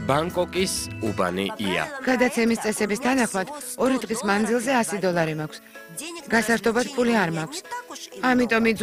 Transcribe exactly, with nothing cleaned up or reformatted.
ბანკოკის უბანი ია. გადაცემის წესების თანახმად ორი დღის მანძილზე ასი დოლარი მაქვს. გასართობად ფული არ მაქვს. ამიტომ